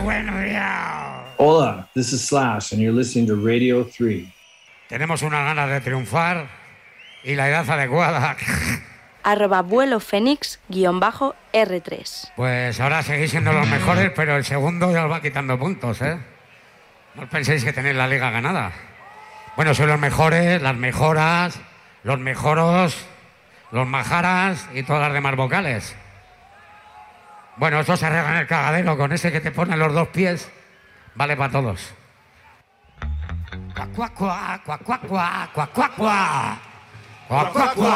buenos días. Hola, this is Slash and you're listening to Radio 3. Tenemos unas ganas de triunfar y la edad adecuada. @vuelofenix_R3. Pues ahora seguís siendo los mejores, pero el segundo ya os va quitando puntos, ¿eh? No os penséis que tenéis la liga ganada. Bueno, sois los mejores, las mejoras, los mejoros, los majaras y todas las demás vocales. Bueno, esto se arregla en el cagadero con ese que te pone los dos pies. Vale para todos. Cuac, cuac, cuac, cuac, cuac, cuac, cuac, cuac. Cuac, cuac, cuac.